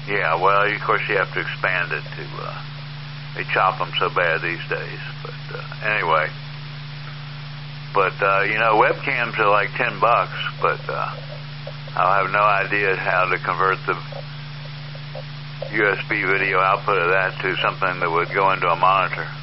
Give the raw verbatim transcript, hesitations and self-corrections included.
Yeah, well, of course you have to expand it to, uh, they chop them so bad these days. But uh, anyway, but, uh, you know, webcams are like ten bucks, but uh, I'll have no idea how to convert the U S B video output of that to something that would go into a monitor.